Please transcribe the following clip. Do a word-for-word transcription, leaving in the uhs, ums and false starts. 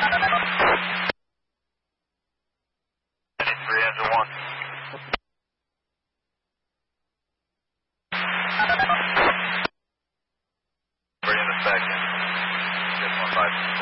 three engine one. Bring in the second. Good one, five.